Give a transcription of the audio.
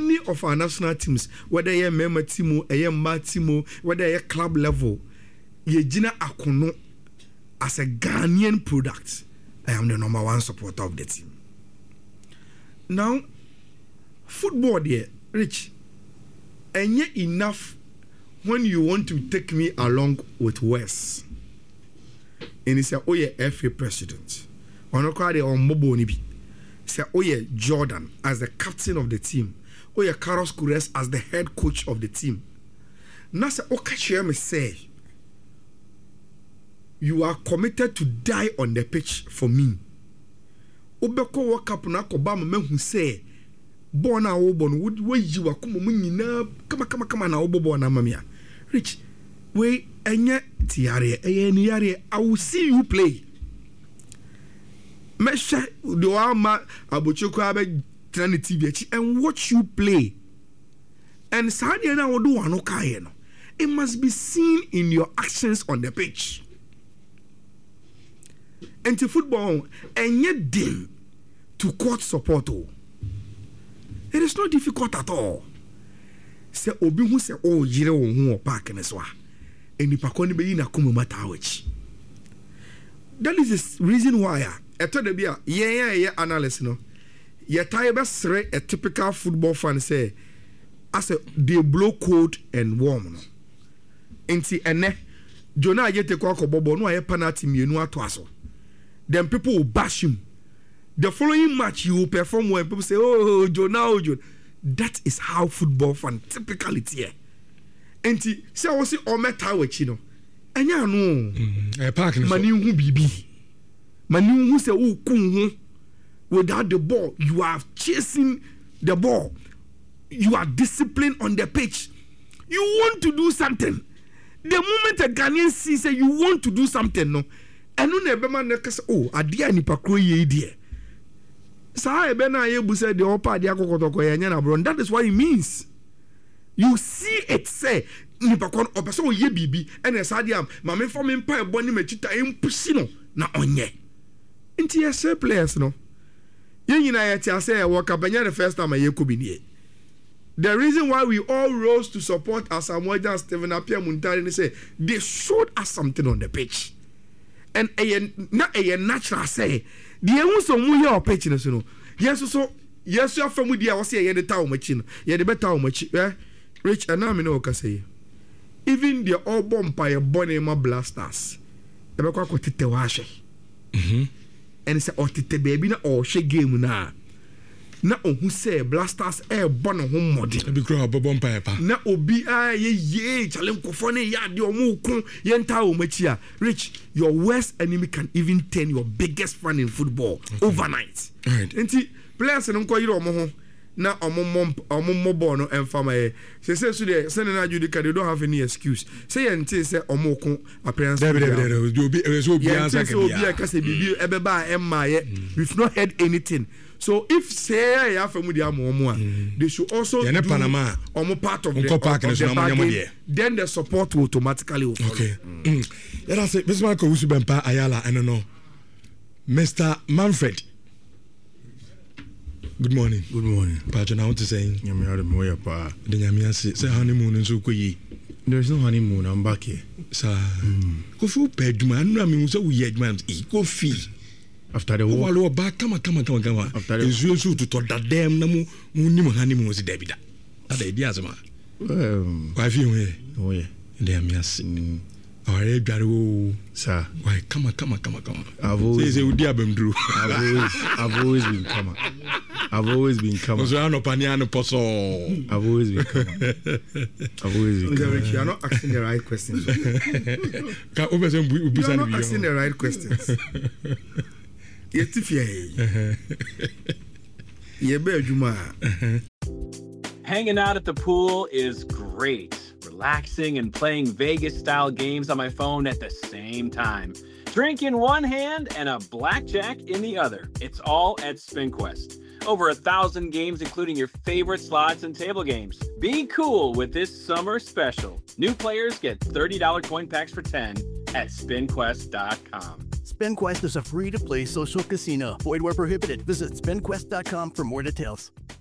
any of our national teams, whether you're member team, a mad team, whether you're club level, you Gina Akono as a Ghanaian product. I am the number one supporter of the team. Now, football there, Rich, and yet enough when you want to take me along with Wes. And he said, oh yeah, FA president. On Mobo Nibi. Say, oh yeah, Jordan as the captain of the team. Oh yeah, Carlos Queiroz as the head coach of the team. Now say, okay, me say, you are committed to die on the pitch for me. Obeko walk up na Obama men who say, born a obon would way you are come na obo na mamia. Rich, we enya tiare, I will see you play. Mesha do ama abochoko abe tena TV and watch you play. And Sadia na wodo wano kaye no. It must be seen in your actions on the pitch. And to football, and yet dim to court support. It is not difficult at all. Say obi hu say oh yire wo hu park ne so a. Eni pakoni be na kuma mata awchi. That is the reason why eto de bia ye analysis no. Ye tie be sre a typical football fan say as they blow cold and warm no. Enti ene Jonah yete kwa kobobo no aye penalty mienu ato aso. Then people will bash him. The following match, you will perform well. People say, oh, Jonah. That is how football fan typically is here. And say, I was say, oh, meta with you know. And ya no. Mani who bibi. Mani who say, oh, kung without the ball, you are chasing the ball. You are disciplined on the pitch. You want to do something. The moment a Ghanaian sees say you want to do something, no. And no nebema nekas oh adia nipa kro ye die sa ebe na ye bu say the opa adia kokotoko ye nya na bro. That is what it means. You see it say nipa kon opeso ye bibi and esadia ma me for me mpa ebo ni machita empusi no na onye nti ye say players no ye nyina ye ti say work abanya the first time ye kobi nie. The reason why we all rose to support Asamoah and Stephen Appiah Muntari and say they showed us something on the pitch. And a natural say the emu so mu here pitch no so no yes you from with the was here the town machine yeah the better machine Rich and now me no ka say even the all bomb by a Bonema Blasters e be kwa tete wa hwe and say otete baby na o hwe game na ohun say Blasters born ho mod be grow bomb pa na obi ye challenge kofo ne ya de omo kun ye nta o machi a Rich, your worst enemy can even turn your biggest fan in football overnight. Right. Enti players no ko yire omo ho na omo ball no emfama e say so dey send na judika they don't have any excuse. Say enti say omo kun appearance obi answer can be obi akase bibi ebeba emma ye we've not heard anything. So if say ya famu dia mo they should also do Panama part of the bargain, then the support will automatically will follow. Okay. Yeah, say Mr. Marco Usubempa Ayala, I don't know. Mr. Manfred. Good morning. Good morning. Pacho, I want to say say honeymoon and so there is no honeymoon, I'm back here. Sir. Go for bedman, I mean so we man go fee. After the war, oh, back, come on. After the it's real to talk that damn no honeymoon was David. That idea, why feel here? Oh, yeah. Damn, yes. Or a sir. Why, come on. I've always been coming. I've always been coming. So I'm not paniano poso. I've always been coming. You are not asking the right questions. You are not asking the right questions. Hanging out at the pool is great. Relaxing and playing Vegas-style games on my phone at the same time. Drink in one hand and a blackjack in the other. It's all at SpinQuest. Over 1,000 games, including your favorite slots and table games. Be cool with this summer special. New players get $30 coin packs for 10 at SpinQuest.com. SpinQuest is a free-to-play social casino. Void where prohibited. Visit SpinQuest.com for more details.